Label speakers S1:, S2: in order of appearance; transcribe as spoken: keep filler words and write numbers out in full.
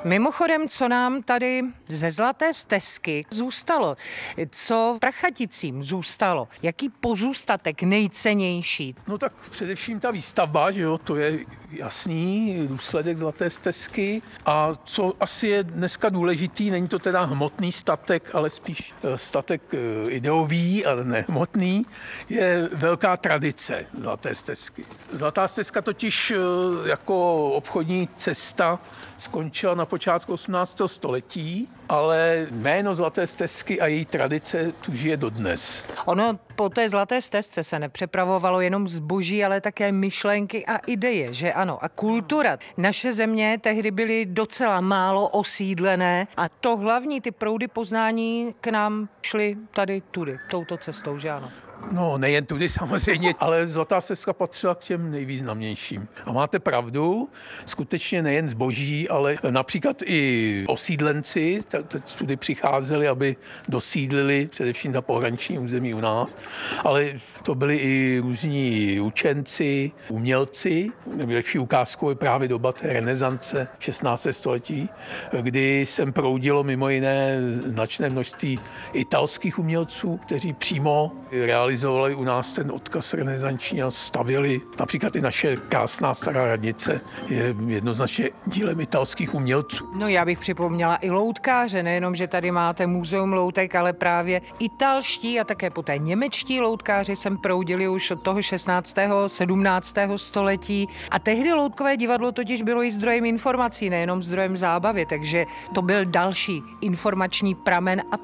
S1: Mimochodem, co nám tady ze Zlaté stezky zůstalo? Co Prachaticím zůstalo? Jaký pozůstatek nejcennější?
S2: No tak především ta výstavba, že jo, to je jasný důsledek Zlaté stezky. A co asi je dneska důležitý, není to teda hmotný statek, ale spíš statek ideový, ale ne hmotný, je velká tradice Zlaté stezky. Zlatá stezka totiž jako obchodní cesta skončila na počátku osmnáctého století, ale jméno Zlaté stezky a její tradice tu žije dodnes.
S1: Ono po té Zlaté stezce se nepřepravovalo jenom zboží, ale také myšlenky a ideje, že ano, a kultura. Naše země tehdy byly docela málo osídlené a to hlavní, ty proudy poznání k nám šly tady tudy, touto cestou, že ano?
S2: No, nejen tudy samozřejmě, ale Zlatá stezka patřila k těm nejvýznamnějším. A máte pravdu, skutečně nejen zboží, ale například i osídlenci tudy přicházeli, aby dosídlili především na pohraniční území u nás, ale to byli i různí učenci, umělci. Nejlepší ukázkou je právě doba té renesance šestnáctého století, kdy sem proudilo mimo jiné značné množství italských umělců, kteří přímo realizovali u nás ten odkaz renesanční a stavěli. Například i naše krásná stará radnice je jednoznačně dílem italských umělců.
S1: No já bych připomněla i loutkáře, nejenom, že tady máte muzeum loutek, ale právě italští a také poté němečtí loutkáři sem proudili už od toho šestnáctého sedmnáctého století. A tehdy loutkové divadlo totiž bylo i zdrojem informací, nejenom zdrojem zábavy, takže to byl další informační pramen a